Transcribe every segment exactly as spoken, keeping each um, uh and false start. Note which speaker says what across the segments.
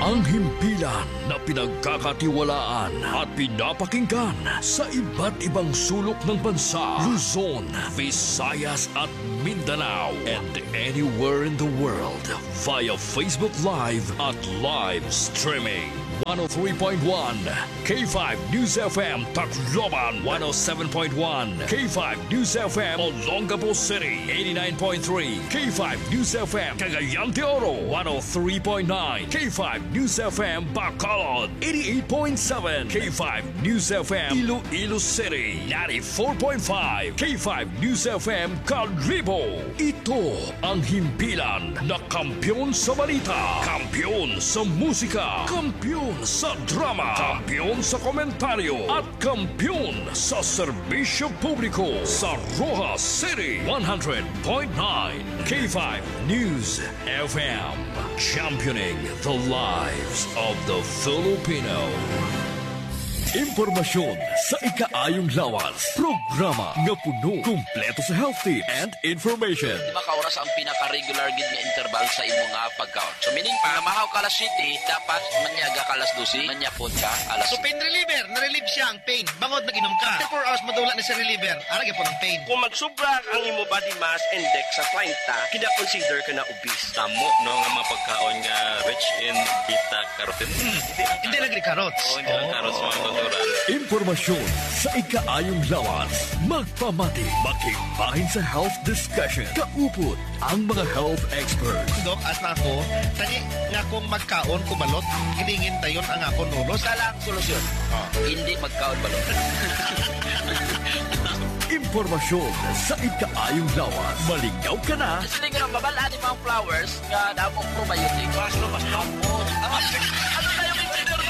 Speaker 1: Ang himpilan na pinagkakatiwalaan at pinapakinggan sa iba't ibang sulok ng bansa, Luzon, Visayas at Mindanao, and anywhere in the world via Facebook Live at live streaming. one oh three point one K five News F M Tacloban, one oh seven point one K five News F M Olongapo City, eighty-nine point three K five News F M Cagayan de Oro, one oh three point nine K five News F M Bacolod, eighty-eight point seven K five News F M Iloilo City, ninety-four point five K five News F M Calibo. Ito ang himpilan na kampyon sa balita, kampyon sa musika, kampyon sa drama, kampyon sa komentaryo, at kampyon sa serbisyo publiko sa Rojas City, one hundred point nine K five News F M, championing the lives of the Filipino. Impormasyon sa ikaayong lawas. Programa nga puno, kumpleto sa healthy and information.
Speaker 2: Makaoras ang pinaka-regular gid nga interval sa imo nga pagkaon. So meaning pa, mahaw ka alas siyete, dapat manyaga ka alas dose, manyapon ka alas
Speaker 3: So pain reliever, na-relieve siya ang pain. Bangod nag-inom ka. After four hours madula na sa reliever, arag po ng pain.
Speaker 4: Kung magsubra ang imo body mass index sa thirty, kina-consider ka na obese.
Speaker 5: Tamo, no, nga mga pagkaon nga rich in beta-carotene.
Speaker 3: Hmm. Hindi nagri-carrots.
Speaker 5: Oo, hindi lang carrots, mga natural.
Speaker 1: Impormasyon sa ikaayong lawas. Magpamati, makibahin sa health discussion. Kaupot ang mga health experts.
Speaker 3: Dok, as na ako, tani nga kung magkaon kumalot, hilingin tayon ang ako nulos.
Speaker 2: Wala lang solusyon. Hindi magkaon balot.
Speaker 1: Impormasyon sa ikaayong lawas. Malingaw ka na.
Speaker 2: Kasi nga babala ni mga flowers nga damong probiotic. Baslo, baslo. Ano tayo may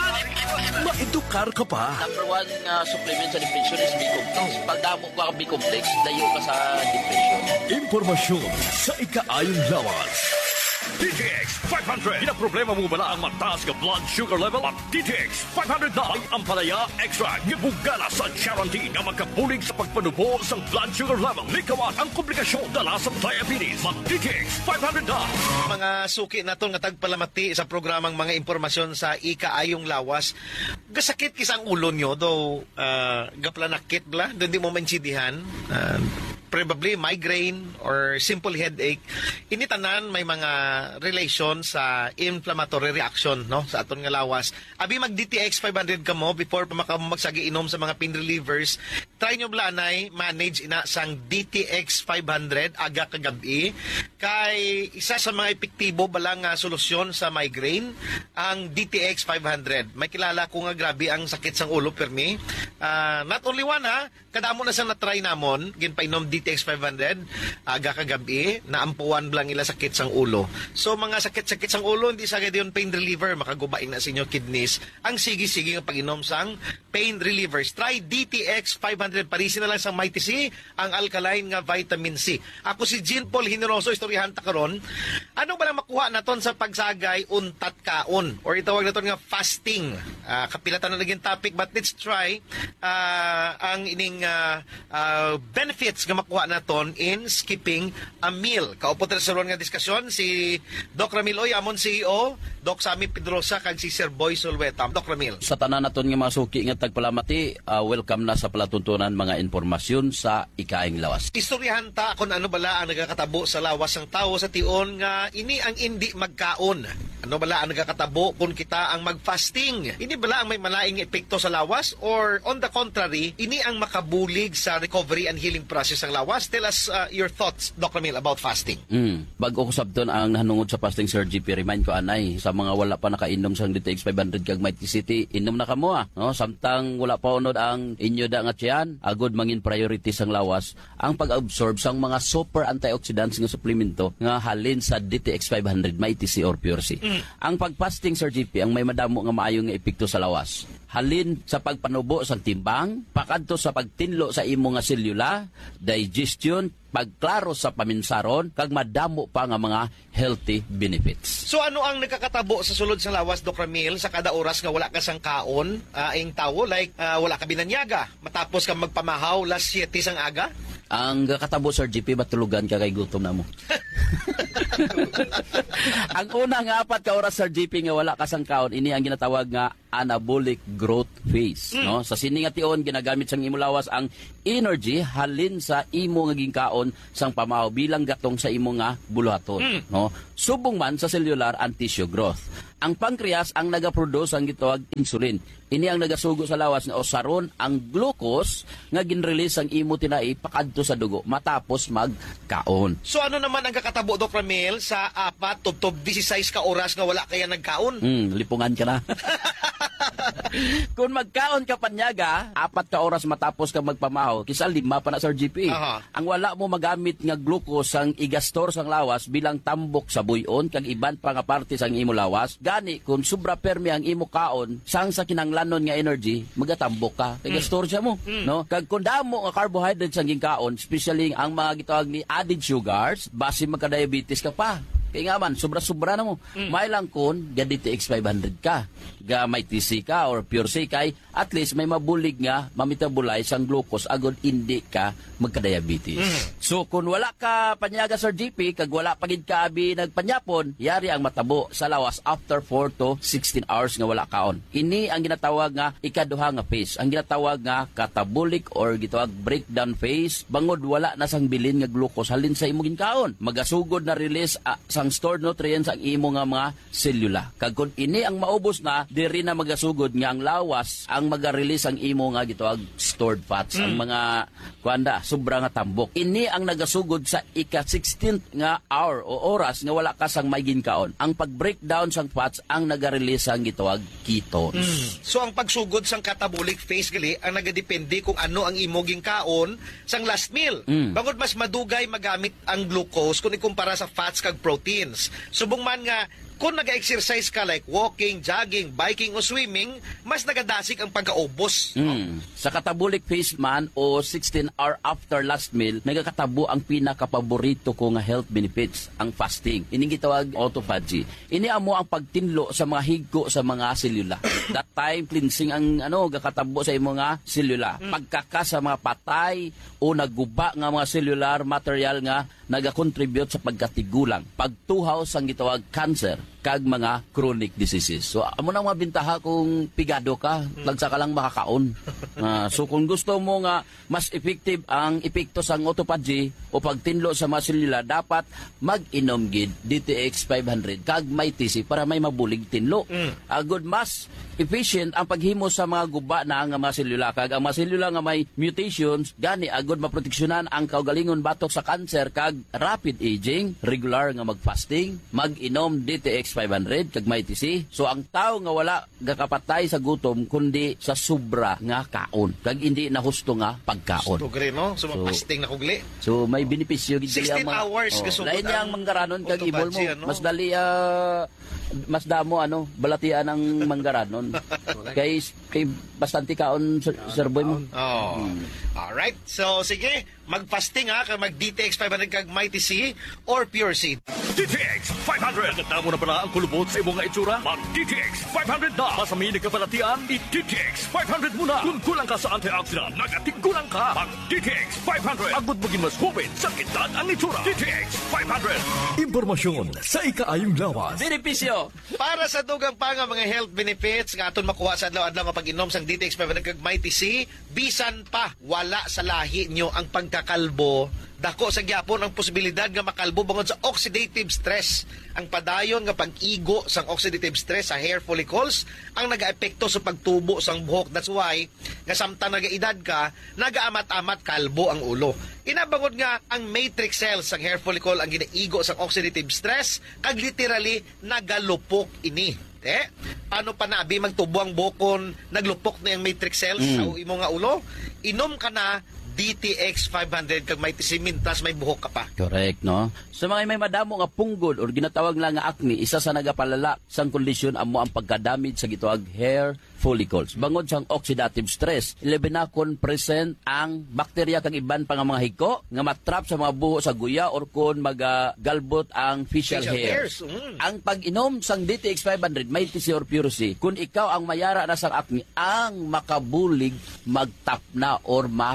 Speaker 1: Maedukar ka pa.
Speaker 2: Number one nga supplement sa depression is B-complex. Pag damo ka B-complex, dayo ka sa depression.
Speaker 1: Impormasyon sa ikaayong lawas. D T X five hundred. Pinaproblema mo ba ang mataas ka blood sugar level? At D T X five hundred na ang palaya extra nga bugala sa guarantee na magkabulig sa pagpanubo sa blood sugar level. Likawan ang komplikasyon dala sa diabetes. Mag D T X five hundred na.
Speaker 3: Mga suki naton nga tagpalamati sa programang mga impormasyon sa ikaayong lawas. Gasakit kisang ulo nyo, though uh, gaplanakit bla, doon di mo maintindihan. Uh, probably migraine or simple headache. Initanan may mga relation sa inflammatory reaction no sa aton nga lawas. Abi mag D T X five hundred ka mo before pa makagsagi inom sa mga pain relievers. Try nyo blanay manage ina sang D T X five hundred aga kagabi kay isa sa mga epektibo bala nga solusyon sa migraine ang D T X five hundred. May kilala ko nga grabe ang sakit sang ulo permi. Uh, not only one ha, kadamo na sa na-try namon ginpainom D T X five hundred aga kagabi naampuan blang ila sakit sang ulo. So mga sakit-sakit sang ulo hindi sa gayud pain reliever makagubain na sa inyo kidneys. Ang sige-sige nga pag-inom sang pain relievers. Try D T X five hundred parisin na lang sang Mighty C ang alkaline nga vitamin C. Ako si Jean Paul Generoso istoryahan ta karon. Ano ba lang makuha naton sa pagsagay untat kaon or itawag naton nga fasting. Uh, kapilatan na naging topic but let's try uh, ang ining uh, uh, benefits nga makuha naton in skipping a meal. Kaupo tayo sa ron nga diskusyon si Doc Ramil Oy, amon C E O, Doc Sammy Pedrosa, kag si Sir Boy Solweta. Doc Ramil.
Speaker 2: Sa tanan naton nga mga suki nga tagpalamati, uh, welcome na sa palatuntunan mga impormasyon sa ikaing lawas.
Speaker 3: Istoryahan ta kung ano bala ang nagakatabo sa lawas ng tao sa tion nga ini ang hindi magkaon. Ano bala ang nagakatabo kung kita ang mag-fasting? Ini bala ang may malaing epekto sa lawas or on the contrary, ini ang makabulig sa recovery and healing process ng lawas? Tell us uh, your thoughts, Doctor Ramil, about fasting.
Speaker 2: Mm. Bago ko sabton ang nanungod sa fasting, Sir G P, remind ko anay, sa mga wala pa nakainom sa D T X five hundred kag Mighty City, inom na kamo ah. No? Samtang wala pa unod ang inyo da nga tiyan, agod mangin priority sang lawas, ang pag-absorb sang mga super antioxidants nga suplemento nga halin sa D T X five hundred Mighty C or Pure C. Mm. Ang pag-fasting, Sir G P, ang may madamo nga maayong nga epekto sa lawas. Halin sa pagpanubo sa timbang, pakadto sa pagtinlo sa imo nga selula, digestion, pagklaro sa paminsaron, kag madamo pa nga mga healthy benefits.
Speaker 3: So ano ang nagkakatabo sa sulod sa lawas, Doc Ramil, sa kada oras nga wala ka sang kaon, uh, ing tawo, like uh, wala ka binanyaga, matapos ka magpamahaw las siyete sang aga?
Speaker 2: Ang katabo, Sir G P, batulugan ka kay gutom na mo. Ang unang apat ka oras, Sir G P, nga wala kasang kaon, ini ang ginatawag nga anabolic growth phase.
Speaker 3: Mm.
Speaker 2: No? Sa siningation, ginagamit sang imo lawas ang energy halin sa imo nga ginkaon sang pamahaw bilang gatong sa imo nga buluhaton.
Speaker 3: Mm.
Speaker 2: No? Subong man sa cellular and tissue growth. Ang pancreas ang nagaproduce ang gitawag insulin. Ini ang nagasugo sa lawas nga osaron ang glucose nga ginrelease ang imo tinai pakadto sa dugo matapos magkaon.
Speaker 3: So ano naman ang kakatabo, Doc Ramil, sa apat tubtob disisays ka oras nga wala kaya nagkaon?
Speaker 2: Hmm, lipungan ka na. Kung magkaon ka panyaga, apat ka oras matapos ka magpamahaw, kisa lima pa na, Sir G P.
Speaker 3: Aha.
Speaker 2: Ang wala mo magamit nga glucose ang igastor sang lawas bilang tambok sa buyon kag iban pa nga parte sang imo lawas, gani kung sobra permi ang imo kaon sang sa kinanglanon nga energy, magatambok ka. Kay gastor siya mo, no? Kag kung damo nga carbohydrates ang ginkaon, especially ang mga gitawag ni added sugars, base magka-diabetes ka pa. Kaya nga man, sobra-sobra na mo. Mm. May lang kun, ga D T X five hundred ka. Ga may T C ka or pure C kay, at least may mabulig nga, mamitabolize ang glucose, agad hindi ka magka-diabetes. Mm. So, kung wala ka panyaga, Sir G P, kag wala pagid ka abi nagpanyapon, yari ang matabo sa lawas after four to sixteen hours nga wala kaon. Ini ang ginatawag nga ikaduha nga phase. Ang ginatawag nga catabolic or gitawag breakdown phase, bangod wala na sang bilin nga glucose halin sa imo ginkaon. Magasugod na release uh, sang stored nutrients ang imo nga mga selula. Kag kung ini ang maubos na, diri na magasugod nga ang lawas ang maga-release ang imo nga gitawag stored fats, mm. ang mga kuanda sobra nga tambok. Ini ang nagasugod sa ika sixteenth nga hour o oras nga wala ka sang may ginkaon. Ang pag-breakdown sang fats ang naga-release ang gitawag ketones.
Speaker 3: Mm. So ang pagsugod sang catabolic phase gali ang nagadepende kung ano ang imo ginkaon sang last meal.
Speaker 2: Mm.
Speaker 3: Bangod mas madugay magamit ang glucose kung ikumpara sa fats kag proteins. Subong man nga kung nag-exercise ka like walking, jogging, biking o swimming, mas nagadasik ang pagkaubos.
Speaker 2: Mm. Sa catabolic phase man o sixteen hour after last meal, nagakatabo ang pinakapaborito ko nga health benefits, ang fasting. Ini gitawag autophagy. Ini amo ang pagtinlo sa mga higko sa mga selula. That time cleansing ang ano gakatabo sa imo nga selula. Mm. Pagkaka sa mga patay o nagguba nga mga cellular material nga nagakontribute sa pagkatigulang, pagtuhaw sang gitawag cancer kag mga chronic diseases. So amo nang mabintaha kung pigado ka, lagsa ka lang makakaon. Uh, so kung gusto mo nga mas effective ang epekto sang autophagy o pagtinlo sa mga selula, dapat mag-inom gid D T X five hundred kag may T C para may mabulig tinlo. Mm. Uh, good mas efficient ang paghimo sa mga guba na nga mga selula, kag ang mga selula nga may mutations gani agud maproteksyonan ang kaugalingon batok sa cancer kag rapid aging, regular nga mag-fasting, mag-inom D T X five hundred kag may T C. So ang tao nga wala gakapatay sa gutom kundi sa sobra nga kaon kag hindi na husto nga pagkaon.
Speaker 3: Tugre no, so,
Speaker 2: So,
Speaker 3: fasting na kugli.
Speaker 2: So may benepisyo gid
Speaker 3: sixteen hours gasugod
Speaker 2: lain niya ang manggaranon kag ibol mo.
Speaker 3: autophagy, ano?
Speaker 2: Mas dali ah, mas damo ano balatian ang manggaranon. kay kay bastante kaon Sir, Sir Boy mo.
Speaker 3: Oh. All right. So sige, mag-fasting ha, kag mag-D T X five hundred kag may T C or pure C.
Speaker 1: D T X five hundred. Nagtamo na pala ang kulubot sa imong nga itsura? Mag-D T X five hundred na. Masamini ka palatian, i-D T X five hundred muna. Kung kulang ka sa antioxidant, nagatigulang ka. Mag-D T X five hundred. Agad maging mas hupit sa kitad ang itsura. D T X five hundred. Impormasyon sa ikaayong lawas.
Speaker 2: Benepisyo.
Speaker 3: Para sa dugang pa nga mga health benefits nga aton makuha sa adlaw-adlaw nga pag-inom sang D T X five hundred kag may T C, bisan pa wala sa lahi nyo ang pagkakalbo, dako sa gyapon ang posibilidad nga makalbo bangod sa oxidative stress. Ang padayon nga pag-igo sang oxidative stress sa hair follicles ang nagaepekto sa pagtubo sang buhok. That's why nga samtang nagaedad ka, nagaamat-amat kalbo ang ulo. Inabangod nga ang matrix cells sang hair follicle ang ginaigo sang oxidative stress kag literally nagalupok ini. Eh, paano pa na abi magtubo ang bukon, naglupok na yung matrix cells mm. sa imo nga ulo? Inom ka na D T X five hundred kag may tisimintas may buhok ka pa.
Speaker 2: Correct, no? Sa mga may madamo nga punggod or ginatawag lang nga acne, isa sa nagapalala sang kondisyon amo ang pagkadamage sa gitawag hair follicles. Bangod sang oxidative stress, eleven na kon present ang bakterya kag iban pa nga mga hiko nga matrap sa mga buho sa guya or kon magagalbot ang facial,
Speaker 3: Facial
Speaker 2: hairs.
Speaker 3: hairs, mm.
Speaker 2: Ang pag-inom sang D T X five hundred may T C or pure C, kung ikaw ang mayara na sang acne, ang makabulig magtap na or ma-prevent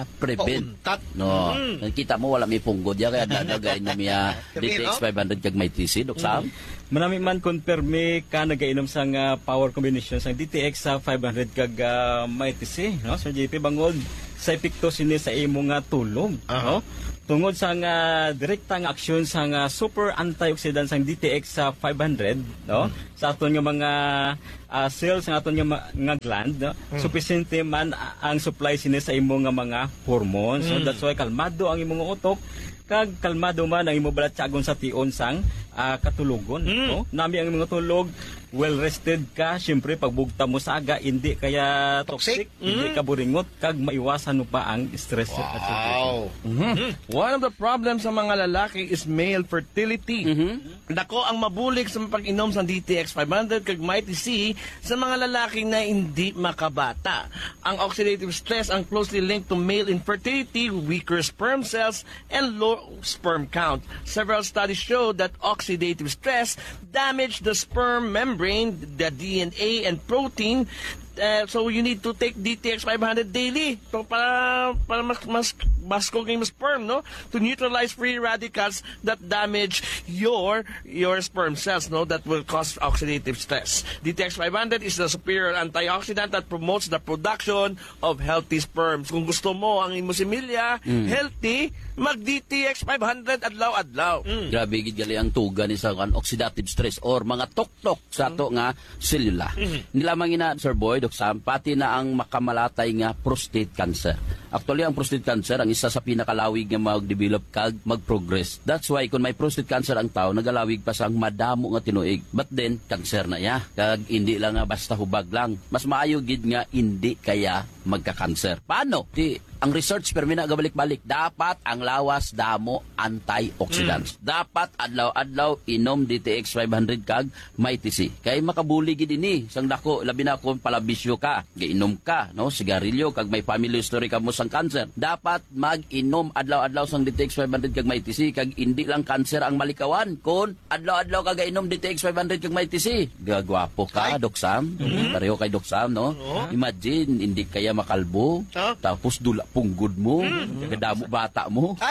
Speaker 2: Seven.
Speaker 3: Mauntat.
Speaker 2: No.
Speaker 3: Mm.
Speaker 2: Kita mo wala may punggod ya kaya dadagay na miya D T X five hundred kag may T C Dok Sam.
Speaker 6: Manami man confirme ka nagainom sang uh, power combination sang D T X sa five hundred kag uh, may T C, no? Sir J P bangod sa epekto sini sa imo nga tulog, no? Tungod sa nga direkta nga aksyon sa nga super antioxidant sang D T X sa five hundred, no? Sa aton nga mga uh, cells nga aton nga, ma- nga gland, no? Sufficiente man a- ang supply sini sa imo nga mga hormones. So that's why kalmado ang imo nga utok kag kalmado man ang imo balat tiagon sa tion sang uh, katulugon, no? Nami ang imo nga tulog, well rested ka, syempre pagbugta mo sa aga hindi kaya toxic,
Speaker 3: Toxic?
Speaker 6: hindi ka buringot kag maiwasan mo pa ang stress at
Speaker 3: Wow.
Speaker 7: Mhm. One of the problems sa mga lalaki is male fertility. Dako ang mabulig sa pag-inom sa D T X five hundred kag Mighty C sa mga lalaki na hindi makabata. Ang oxidative stress ang closely linked to male infertility, weaker sperm cells, and low sperm count. Several studies show that oxidative stress damage the sperm membrane, the D N A, and protein. Uh, so you need to take D T X five hundred daily so para para mas mas mas cooking sperm, no, to neutralize free radicals that damage your your sperm cells, no, that will cause oxidative stress. D T X five hundred is the superior antioxidant that promotes the production of healthy sperms. Kung gusto mo ang imo similya healthy, mag D T X five hundred adlaw-adlaw.
Speaker 2: Grabe gid gali ang tuga ni sa kan oxidative stress or mga tuktok sa ato nga selula. Hindi lamang ina Sir Boy Dok Sam, pati na ang makamalatay nga prostate cancer. Actually ang prostate cancer ang isa sa pinakalawig nga mag-develop kag mag-progress. That's why kung may prostate cancer ang tao nagalawig pa sang madamo nga tinuig. But then cancer na ya. Kag hindi lang nga basta hubag lang. Mas maayo gid nga hindi kaya magka-cancer. Paano? Di ang research permina gabalik-balik, dapat ang lawas damo antioxidants. Mm. Dapat adlaw-adlaw inom D T X five hundred kag may T C. Kay makabuli gid ini sang dako labi na kung palabisyo ka, giinom ka, no, sigarilyo kag may family history ka mo sang cancer. Dapat mag-inom adlaw-adlaw sang D T X five hundred kag may T C kag hindi lang cancer ang malikawan kun adlaw-adlaw ka gainom D T X five hundred kag may T C. Gagwapo ka, Dok Sam. Mm-hmm. Pareho kay Dok Sam, no? Oh. Imagine hindi kaya makalbo,
Speaker 3: Huh?
Speaker 2: tapos dula punggod mo, mm. kadamo bata mo.
Speaker 3: Ay.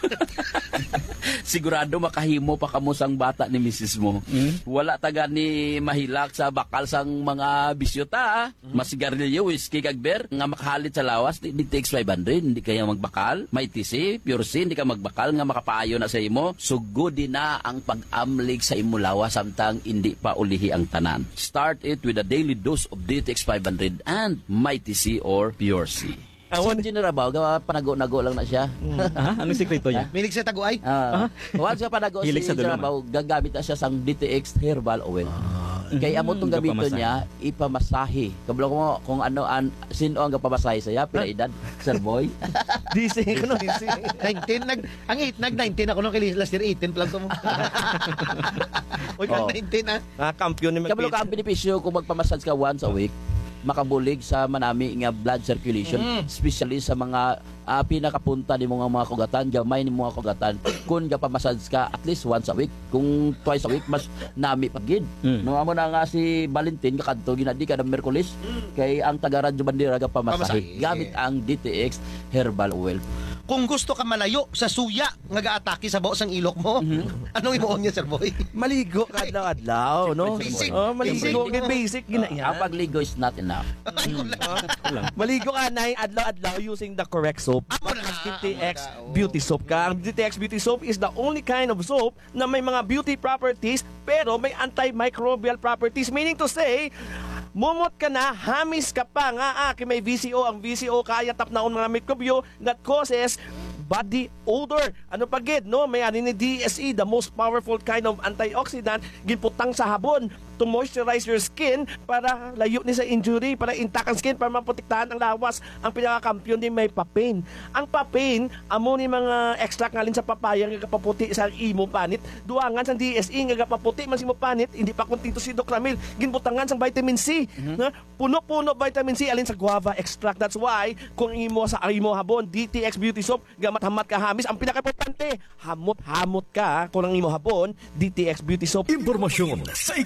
Speaker 2: Sigurado makahimo pa kamo sang bata ni misis mo. Mm. Wala taga ni mahilak sa bakal sang mga bisyota, mm. masigarilyo, whiskey kag beer nga makahalit sa lawas D T X five hundred, hindi kaya magbakal. May T C, pure C, hindi ka magbakal nga makapaayo na sa imo. Sugod din na ang pag-amlig sa imo lawas samtang hindi pa ulihi ang tanan. Start it with a daily dose of D T X five hundred and may T C or pure C. Awan si General Bao, gawa panago-nago lang na siya.
Speaker 6: Ah, anong sekreto niya?
Speaker 3: Milig sa taguay.
Speaker 2: Ah, uh, sa panago si
Speaker 6: Hilig sa
Speaker 2: General
Speaker 6: dulungan.
Speaker 2: Bao, gagamit na siya sang D T X herbal oil. Kaya amo tong
Speaker 6: Mm,
Speaker 2: gamito
Speaker 6: gapamasahe.
Speaker 2: niya, ipamasahe. Kabalo ko mo kung ano an sino ang gapamasahe saya, pila edad, Sir Boy.
Speaker 7: D C ko no.
Speaker 3: nineteen nag ang eight nag nineteen ako nung kay last year eighteen pa lang to mo. Oy,
Speaker 2: Oh.
Speaker 3: nineteen ah.
Speaker 7: Ah, kampiyon ni
Speaker 2: Kabalo ka ang benepisyo kung magpamassage ka once a week, makabulig sa manami nga blood circulation, especially sa mga uh, pinakapunta ni mga mga kugatan, gamay ni mga kugatan. Kung gapamassage ka at least once a week, kung twice a week, mas nami pagid.
Speaker 6: Mm.
Speaker 2: No, amo na nga si Valentin, kakadto ginadi ka ng Merkulis, kay ang taga-radyo bandera gapamasahe.
Speaker 3: Pamasahe.
Speaker 2: Gamit ang D T X herbal oil.
Speaker 3: Kung gusto ka malayo sa suya nga gaatake sa baos ang ilok mo, anong imuon niya, Sir Boy?
Speaker 7: Maligo ka adlaw-adlaw, no?
Speaker 3: Basic.
Speaker 7: Oh, maligo
Speaker 3: Basic.
Speaker 7: kay basic gina yan.
Speaker 2: Ang pagligo is not enough.
Speaker 3: Ay, wala.
Speaker 7: Maligo ka na adlaw-adlaw using the correct soap.
Speaker 3: Ako na.
Speaker 7: D T X
Speaker 3: Ako na,
Speaker 7: Beauty Soap ka. Ang D T X Beauty Soap is the only kind of soap na may mga beauty properties pero may antimicrobial properties. Meaning to say, mumot ka na, hamis ka pa nga, ah, kay may V C O. Ang V C O kaya tap naon mga mikrobyo that causes body odor. Ano pa gid, no? May ani ni D S E, the most powerful kind of antioxidant, ginputang sa habon to moisturize your skin para layo ni sa injury, para intact ang skin, para maprotektahan ang lawas. Ang pinakakampiyon din may papain. Ang papain, amo ni mga extract ngalin sa papaya nga kapaputi sa imo panit. Duangan sa D S E nga kapaputi man sa imo panit, hindi pa kuntinto si Doc Ramil, ginbutangan sa vitamin C. Na puno-puno vitamin C alin sa guava extract. That's why kung imo sa imo habon, D T X Beauty Soap, gamat-hamat ka hamis, ang pinaka-importante, hamot-hamot ka kung ang imo habon, D T X Beauty Soap.
Speaker 1: Impormasyon sa ikaayong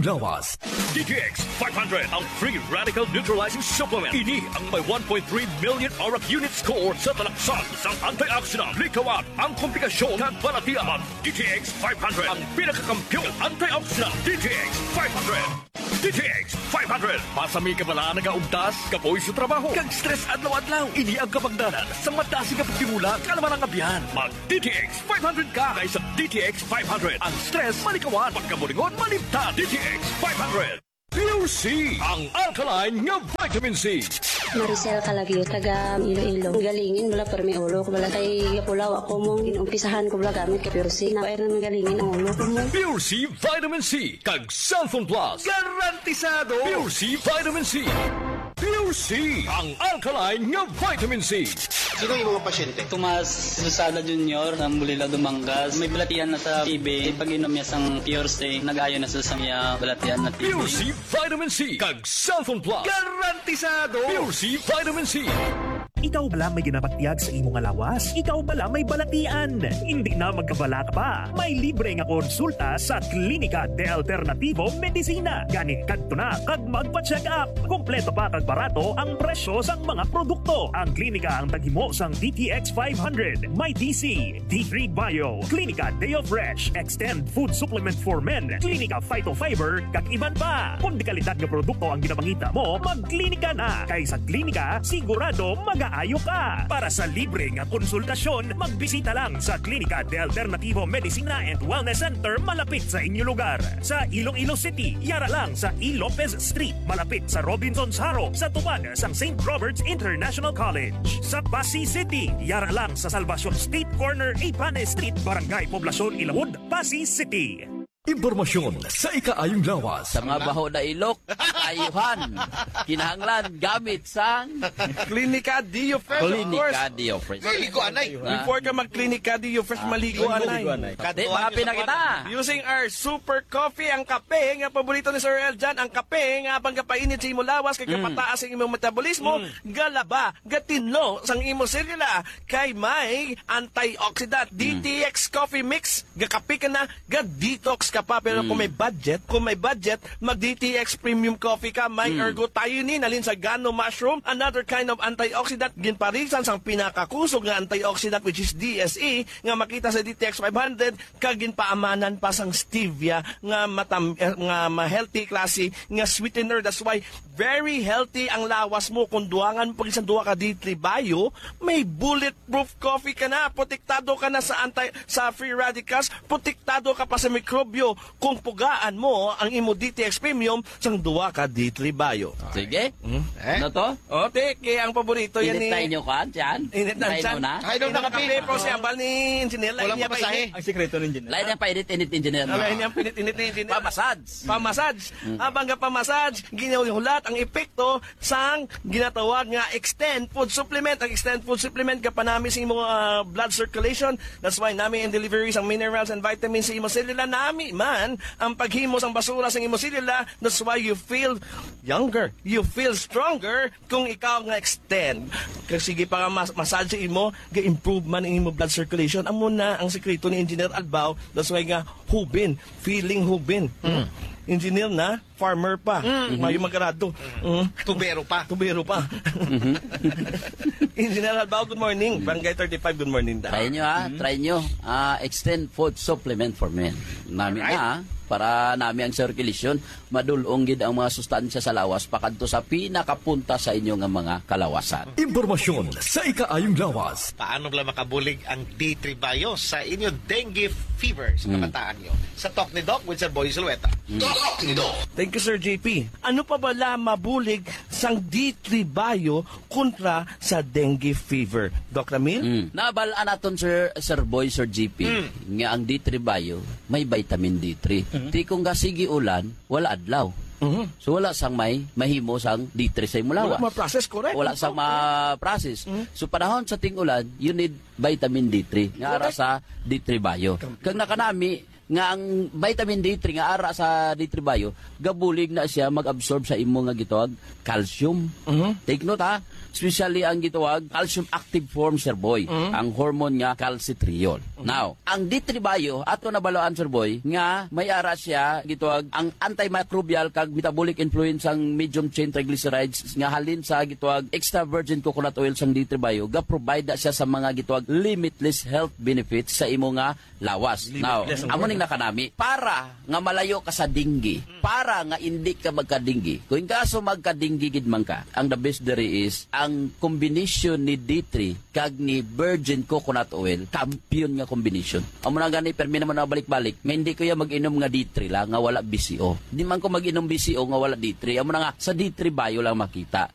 Speaker 1: lawas. D T X five hundred, ang free radical neutralizing supplement. Ini ang may one point three million auric unit score sa talaksan isang antioxidant. Likawat ang komplikasyon ng balatian. Ang D T X five hundred, ang pinakakampyong antioxidant. D T X five hundred. D T X five hundred. Pasami ka pala nagaugtas, kapoy sa trabaho, kag stress adlaw-adlaw. Ini ang kapagdanan sa matasi ka pagtimula, kalaman ang kabiyan. Mag D T X five hundred ka kaysa D T X five hundred. Ang stress malikawan, pagkamulingon malimtan. D T X five hundred. Pure C, ang alkaline nga vitamin C.
Speaker 8: Maricel Calagio, taga Iloilo. Galingin bala pero may ulo ko bala kay Pulaw ako mong inumpisahan ko bala gamit kay Pure C. Napair na galingin ang ulo ko mo.
Speaker 1: Pure C Vitamin C, kag Cellphone Plus.
Speaker 3: Garantisado!
Speaker 1: Pure C Vitamin C. Pure C, ang alkaline nga vitamin C.
Speaker 3: Sino yung mga pasyente?
Speaker 9: Tomas Lusada Junior ng Bulila Dumangas. May balatian na sa T B. Pag inom niya sang Pure C, nag-ayo na sa samya balatian na T B.
Speaker 1: Pure C Vitamin C, kag Cellphone Plus.
Speaker 3: Garantisado!
Speaker 1: Pure C Vitamin C.
Speaker 10: Ikaw bala may ginapagtiyag sa imong alawas? Ikaw bala may balatian? Hindi na magkabala ka pa. May libre nga konsulta sa Klinika de Alternativo Medicina. Gani kadto na kag magpa-check up. Kompleto pa kag barato ang presyo sang mga produkto. Ang klinika ang taghimo sang D T X five hundred, may D C, D three Bio, Klinika Deo Fresh, Extend Food Supplement for Men, Klinika Phytofiber, kag iban pa. Kung di kalidad nga produkto ang ginapangita mo, magklinika na. Kay sa klinika, sigurado mag-aayo ka. Para sa libre nga konsultasyon, magbisita lang sa Klinika de Alternativo Medicina and Wellness Center malapit sa inyo lugar. Sa Iloilo City, yara lang sa E. Lopez Street, malapit sa Robinson's Haro, sa tubad sang Saint Robert's International College. Sa Pasig City, yara lang sa Salvacion State Corner, Ipane Street, Barangay Poblacion, Ilawod, Pasig City.
Speaker 1: Impormasyon sa ikaayong lawas.
Speaker 2: Sa mga baho na ilok, ayuhan, kinahanglan, gamit sang
Speaker 7: Klinika Dio Fresh, of course.
Speaker 2: Klinika Dio Fresh.
Speaker 3: Maligo, anay.
Speaker 7: Before ka mag-Klinika Dio Fresh, maligo, anay.
Speaker 2: Di, maapin na kita.
Speaker 7: Using our super coffee, ang kape, nga paborito ni Sir El Jan, ang kape, nga pang kapainit sa imong lawas, kay kapataas ang imong metabolismo, galaba, gatinlo, sang imong selula, kay may antioxidant, D T X Coffee Mix, gakape ka na, ga-detox ka pa, pero kung may budget, kung may budget, mag-D T X Premium Coffee ka, may ergothioneine, alin sa gano mushroom, another kind of antioxidant, ginparisan sang pinakakusog nga antioxidant, which is D S E, nga makita sa D T X five hundred, kagin paamanan pa sang stevia, nga matam, eh, nga ma-healthy klase, nga sweetener, that's why, very healthy ang lawas mo, kung duwangan pag isang duwa ka D three Bio, may bulletproof coffee ka na, protektado ka na sa anti, sa free radicals, protektado ka pa sa mikrobyo, kung pugaan mo ang imo D T X Premium sang duwa ka D three Bio.
Speaker 2: Sige.
Speaker 3: Eh?
Speaker 2: Ano to?
Speaker 7: O, teke, ang paborito yan
Speaker 2: Init
Speaker 7: ni...
Speaker 2: na inyo ka, Jan?
Speaker 7: Init na,
Speaker 2: Try
Speaker 7: Jan.
Speaker 2: mo na?
Speaker 3: Ay, daw
Speaker 7: Init
Speaker 3: nakape.
Speaker 7: Pero si Ambal ni Engineer, lain
Speaker 3: Walang
Speaker 7: niya pa
Speaker 3: papasahe.
Speaker 7: init.
Speaker 6: Ang sikreto ng engineer.
Speaker 2: Lain ang painit-init engineer.
Speaker 7: Lain niya pinit-init ni Engineer.
Speaker 2: Pamasads.
Speaker 7: Pamassage. Abang nga pamassage, ginahulat ang epekto sang ginatawag nga extend food supplement. Ang extend food supplement ka pa namin sa imong uh, blood circulation. That's why namin in delivery sang minerals and vitamins sa imong selula. Nami man ang paghimo sang basura sa imong selula. That's why you feel younger. You feel stronger kung ikaw nga extend. Kasi sige pa nga mas massage sa imo, ga-improve man ang imong blood circulation. Amo na ang sekreto ni Engineer Albao. That's why nga hubin, feeling hubin. Mm. Engineer na, farmer pa. Mm. Mayo magkarado. Mm.
Speaker 3: Tubero pa.
Speaker 7: Tubero pa. Engineer Albao, good morning. Barangay thirty-five, good morning. Da.
Speaker 2: Try nyo ha, try nyo. Ah, extend food supplement for men. Namin na ha, para nami ang circulation, madulong gid ang mga sustansya sa lawas pakadto sa pinakapunta sa inyo nga mga kalawasan.
Speaker 1: Impormasyon sa ikaayong lawas.
Speaker 3: Paano bala makabulig ang D three Bio sa inyo dengue fever sa kabataan nyo? Sa Talk ni Doc with Sir Boy Zulueta. Talk ni Doc!
Speaker 7: Thank you, Sir J P. Ano pa bala mabulig sang D three Bio kontra sa dengue fever? Doc Ramil?
Speaker 2: Mm. Nabalaan naton Sir Sir Boy, Sir G P, nga ang D three Bio may vitamin D three. Ti kung gasigi ulan, wala adlaw.
Speaker 7: Mhm.
Speaker 2: So wala sang may mahimo sang D three sa imulawas.
Speaker 7: Wala ma-process, correct?
Speaker 2: Wala sang ma-process. So panahon sa ting ulan, you need vitamin D three nga ara sa D three Bio. Kag nakanami nga ang vitamin D three nga ara sa D three Bio gabulig na siya mag-absorb sa imo nga gitawag calcium. Take note ha, especially ang gitawag calcium active form, sir boy, ang hormone nga calcitriol. Now, ang D three Bio ato nabaloan, sir boy, nga may ara siya gitawag ang antimicrobial kag metabolic influence ang medium chain triglycerides nga halin sa gitawag extra virgin coconut oil sang D three Bio ga provide na siya sa mga gitawag limitless health benefits sa imo nga lawas. Now, amo ning nakanami para nga malayo ka sa dinggi, para nga hindi ka magkadinggi. Kung kaso magkadinggi gid man ka, ang the best there is ang combination ni D three kag ni virgin coconut oil, champion nga combination. Amo na gani permi naman na balik-balik, nga hindi ko ya mag-inom nga D three lang nga wala B C O. Di man ko mag-inom B C O nga wala D three. Amo na nga sa D three Bio lang makita.